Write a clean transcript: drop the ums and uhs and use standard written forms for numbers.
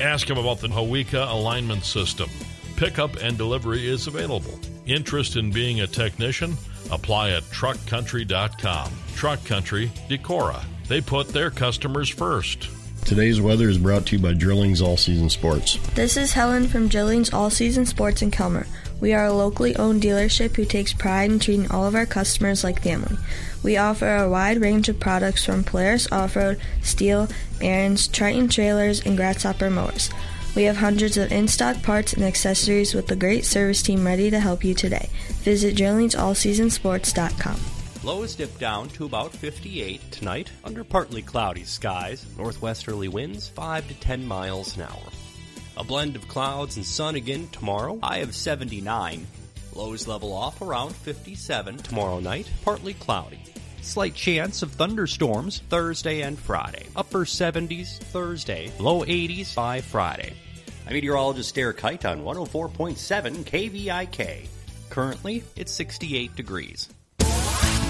Ask them about the Hawika alignment system. Pickup and delivery is available. Interest in being a technician? Apply at truckcountry.com. Truck Country, Decorah. They put their customers first. Today's weather is brought to you by Drillings All Season Sports. This is Helen from Drillings All Season Sports in Kelmer. We are a locally owned dealership who takes pride in treating all of our customers like family. We offer a wide range of products from Polaris Off-Road, Steel, Ariens, Triton trailers, and Grasshopper mowers. We have hundreds of in-stock parts and accessories with a great service team ready to help you today. Visit DrillingsAllSeasonSports.com. Lows dip down to about 58 tonight under partly cloudy skies. Northwesterly winds 5 to 10 miles an hour. A blend of clouds and sun again tomorrow, high of 79. Lows level off around 57 tomorrow night, partly cloudy. Slight chance of thunderstorms Thursday and Friday. Upper 70s Thursday, low 80s by Friday. I'm meteorologist Derek Height on 104.7 KVIK. Currently, it's 68 degrees.